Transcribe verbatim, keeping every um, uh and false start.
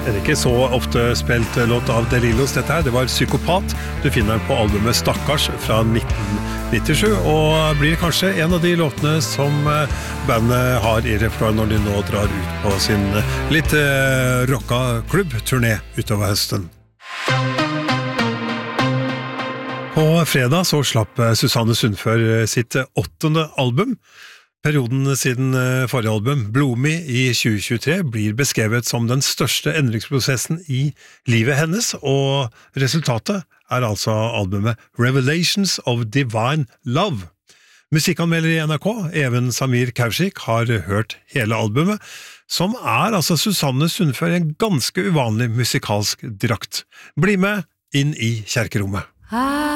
Det er ikke så ofte spilt låt av Delillos dette her, det var Psykopat. Du finner den på albumet Stakkars fra nitten nittisju, og blir kanskje en av de låtene som bandet har i repertoar når de nå drar ut på sin litt rocka klubb-turné utover høsten. På fredag så slapp Susanne Sundfør sitt åttende album. Perioden siden forrige album, Bloomy i tjue tjuetre, blir beskrevet som den største endringsprosessen i livet hennes, og resultatet er altså albumet Revelations of Divine Love. Musikkanmelder i N R K, Even Samir Kaushik, har hørt hele albumet, som er altså Susanne Sundfør en ganske uvanlig musikalsk drakt. Bli med inn i kjerkerommet.